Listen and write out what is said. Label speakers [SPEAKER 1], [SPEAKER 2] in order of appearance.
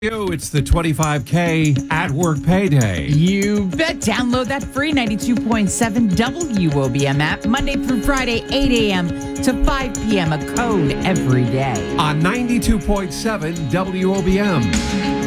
[SPEAKER 1] It's the 25K at work payday.
[SPEAKER 2] You bet. Download that free 92.7 WOBM app Monday through Friday, 8 a.m. to 5 p.m. A code every day.
[SPEAKER 1] On 92.7 WOBM.